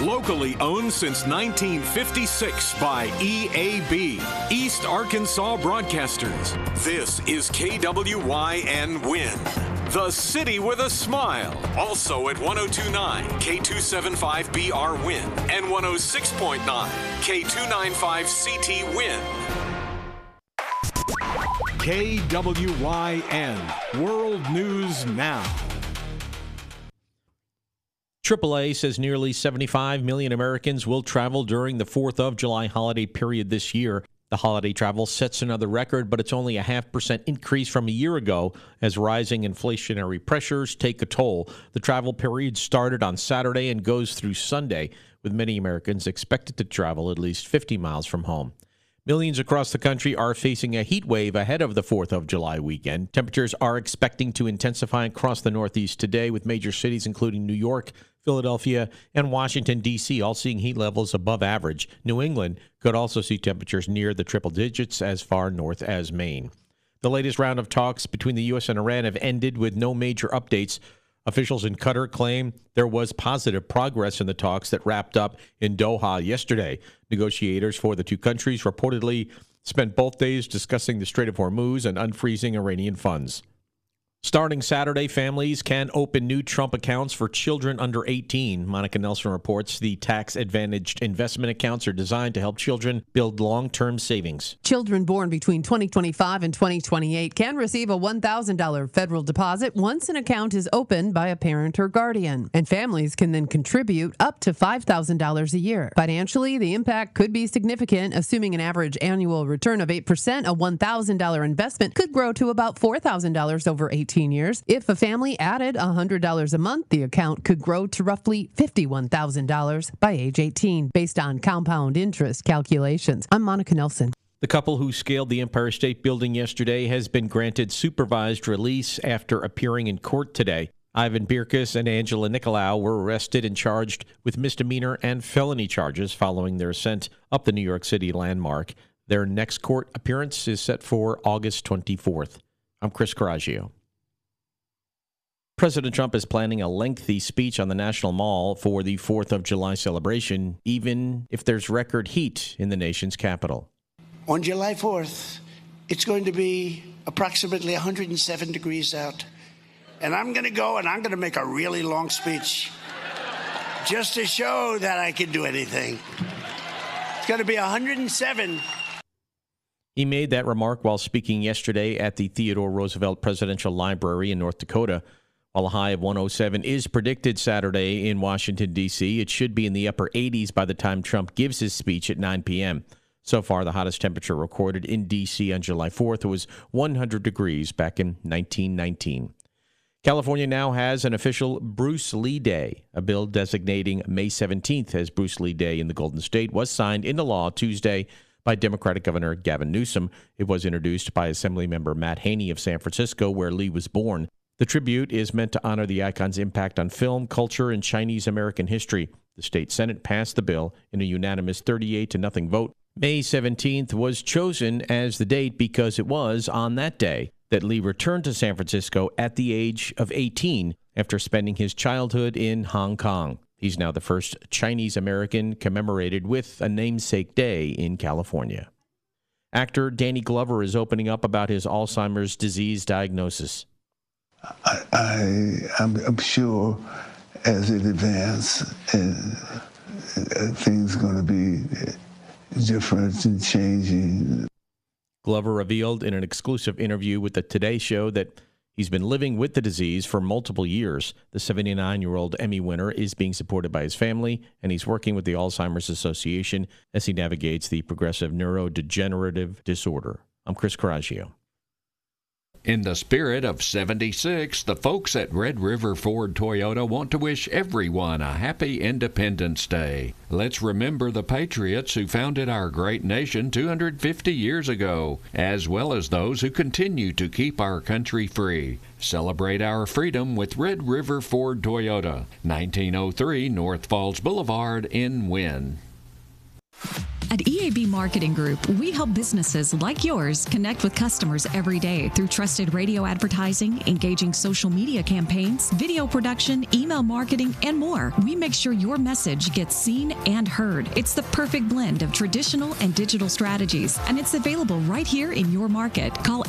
Locally owned since 1956 by EAB, East Arkansas Broadcasters. This is KWYN Win, the city with a smile. Also at 1029 K275BR Win and 106.9 K295CT Win. KWYN World News Now. AAA says nearly 75 million Americans will travel during the 4th of July holiday period this year. The holiday travel sets another record, but it's only a 0.5% increase from a year ago as rising inflationary pressures take a toll. The travel period started on Saturday and goes through Sunday, with many Americans expected to travel at least 50 miles from home. Millions across the country are facing a heat wave ahead of the 4th of July weekend. Temperatures are expecting to intensify across the Northeast today, with major cities including New York, Philadelphia, and Washington, D.C. all seeing heat levels above average. New England could also see temperatures near the triple digits as far north as Maine. The latest round of talks between the U.S. and Iran have ended with no major updates. Officials in Qatar claim there was positive progress in the talks that wrapped up in Doha yesterday. Negotiators for the two countries reportedly spent both days discussing the Strait of Hormuz and unfreezing Iranian funds. Starting Saturday, families can open new Trump accounts for children under 18. Monica Nelson reports the tax-advantaged investment accounts are designed to help children build long-term savings. Children born between 2025 and 2028 can receive a $1,000 federal deposit once an account is opened by a parent or guardian. And families can then contribute up to $5,000 a year. Financially, the impact could be significant. Assuming an average annual return of 8%, a $1,000 investment could grow to about $4,000 over 18 years. If a family added $100 a month, the account could grow to roughly $51,000 by age 18, based on compound interest calculations. I'm Monica Nelson. The couple who scaled the Empire State Building yesterday has been granted supervised release after appearing in court today. Ivan Birkus and Angela Nicolau were arrested and charged with misdemeanor and felony charges following their ascent up the New York City landmark. Their next court appearance is set for August 24th. I'm Chris Coraggio. President Trump is planning a lengthy speech on the National Mall for the 4th of July celebration, even if there's record heat in the nation's capital. On July 4th, it's going to be approximately 107 degrees out. And I'm going to go and I'm going to make a really long speech just to show that I can do anything. It's going to be 107. He made that remark while speaking yesterday at the Theodore Roosevelt Presidential Library in North Dakota. While a high of 107 is predicted Saturday in Washington, D.C., it should be in the upper 80s by the time Trump gives his speech at 9 p.m. So far, the hottest temperature recorded in D.C. on July 4th was 100 degrees back in 1919. California now has an official Bruce Lee Day. A bill designating May 17th as Bruce Lee Day in the Golden State was signed into law Tuesday by Democratic Governor Gavin Newsom. It was introduced by Assemblymember Matt Haney of San Francisco, where Lee was born. The tribute is meant to honor the icon's impact on film, culture, and Chinese-American history. The state Senate passed the bill in a unanimous 38-0 vote. May 17th was chosen as the date because it was on that day that Lee returned to San Francisco at the age of 18 after spending his childhood in Hong Kong. He's now the first Chinese-American commemorated with a namesake day in California. Actor Danny Glover is opening up about his Alzheimer's disease diagnosis. I'm sure as it advances, things are going to be different and changing. Glover revealed in an exclusive interview with the Today Show that he's been living with the disease for multiple years. The 79-year-old Emmy winner is being supported by his family, and he's working with the Alzheimer's Association as he navigates the progressive neurodegenerative disorder. I'm Chris Coraggio. In the spirit of 76, the folks at Red River Ford Toyota want to wish everyone a happy Independence Day. Let's remember the patriots who founded our great nation 250 years ago, as well as those who continue to keep our country free. Celebrate our freedom with Red River Ford Toyota, 1903 North Falls Boulevard in Wynne. At EAB Marketing Group, we help businesses like yours connect with customers every day through trusted radio advertising, engaging social media campaigns, video production, email marketing, and more. We make sure your message gets seen and heard. It's the perfect blend of traditional and digital strategies, and it's available right here in your market. Call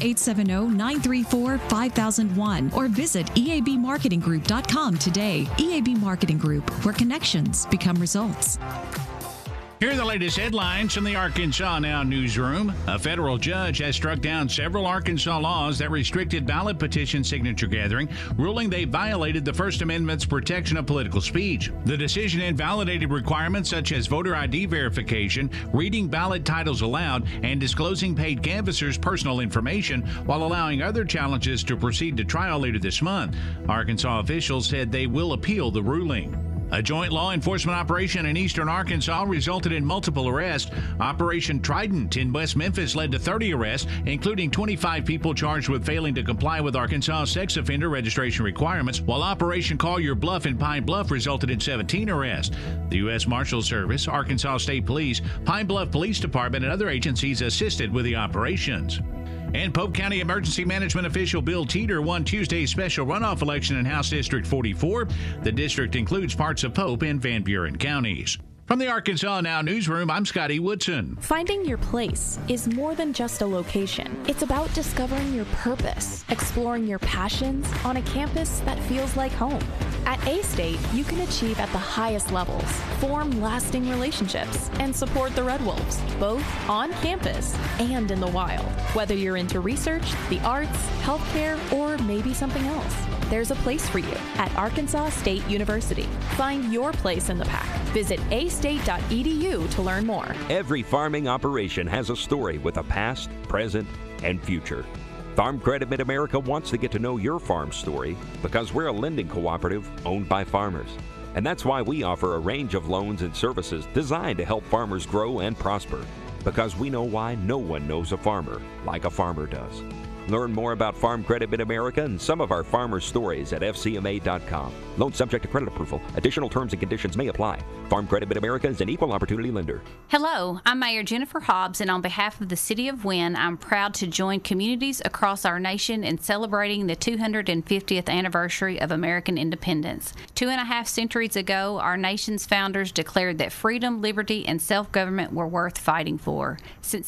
870-934-5001 or visit eabmarketinggroup.com today. EAB Marketing Group, where connections become results. Here are the latest headlines from the Arkansas Now newsroom. A federal judge has struck down several Arkansas laws that restricted ballot petition signature gathering, ruling they violated the First Amendment's protection of political speech. The decision invalidated requirements such as voter ID verification, reading ballot titles aloud, and disclosing paid canvassers' personal information, while allowing other challenges to proceed to trial later this month. Arkansas officials said they will appeal the ruling. A joint law enforcement operation in eastern Arkansas resulted in multiple arrests. Operation Trident in West Memphis led to 30 arrests, including 25 people charged with failing to comply with Arkansas sex offender registration requirements, while Operation Call Your Bluff in Pine Bluff resulted in 17 arrests. The U.S. Marshals Service, Arkansas State Police, Pine Bluff Police Department, and other agencies assisted with the operations. And Pope County Emergency Management official Bill Teeter won Tuesday's special runoff election in House District 44. The district includes parts of Pope and Van Buren counties. From the Arkansas Now newsroom, I'm Scotty Woodson. Finding your place is more than just a location. It's about discovering your purpose, exploring your passions on a campus that feels like home. At A-State, you can achieve at the highest levels, form lasting relationships, and support the Red Wolves, both on campus and in the wild. Whether you're into research, the arts, healthcare, or maybe something else, there's a place for you at Arkansas State University. Find your place in the pack. Visit astate.edu to learn more. Every farming operation has a story with a past, present, and future. Farm Credit Mid-America wants to get to know your farm story because we're a lending cooperative owned by farmers. And that's why we offer a range of loans and services designed to help farmers grow and prosper. Because we know why no one knows a farmer like a farmer does. Learn more about Farm Credit Mid-America and some of our farmer stories at fcma.com. Loan subject to credit approval. Additional terms and conditions may apply. Farm Credit Mid-America is an equal opportunity lender. Hello, I'm Mayor Jennifer Hobbs, and on behalf of the City of Wynne, I'm proud to join communities across our nation in celebrating the 250th anniversary of American independence. 2.5 centuries ago, our nation's founders declared that freedom, liberty, and self-government were worth fighting for. Since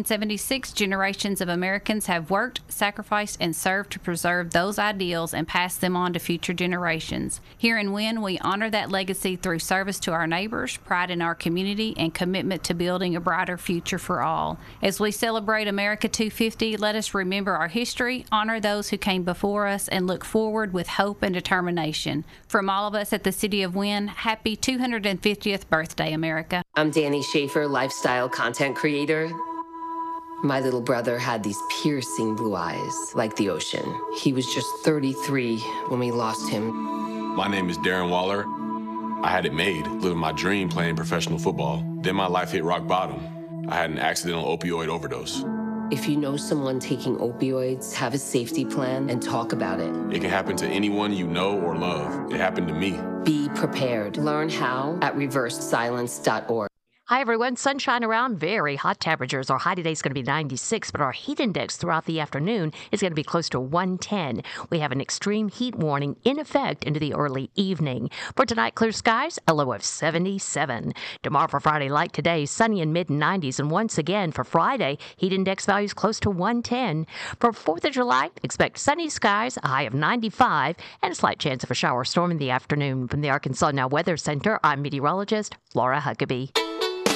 1776, generations of Americans have worked, sacrificed, and served to preserve those ideals and pass them on to future generations. Here in Wynne, we honor that legacy through service to our neighbors, pride in our community, and commitment to building a brighter future for all. As we celebrate America 250, let us remember our history, honor those who came before us, and look forward with hope and determination. From all of us at the City of Wynne, happy 250th birthday, America. I'm Danny Schaefer, lifestyle content creator. My little brother had these piercing blue eyes, like the ocean. He was just 33 when we lost him. My name is Darren Waller. I had it made, living my dream playing professional football. Then my life hit rock bottom. I had an accidental opioid overdose. If you know someone taking opioids, have a safety plan and talk about it. It can happen to anyone you know or love. It happened to me. Be prepared. Learn how at reversedsilence.org. Hi, everyone. Sunshine around, very hot temperatures. Our high today is going to be 96, but our heat index throughout the afternoon is going to be close to 110. We have an extreme heat warning in effect into the early evening. For tonight, clear skies, a low of 77. Tomorrow for Friday, like today, sunny in mid-90s. And once again, for Friday, heat index values close to 110. For 4th of July, expect sunny skies, a high of 95, and a slight chance of a shower storm in the afternoon. From the Arkansas Now Weather Center, I'm meteorologist Laura Huckabee.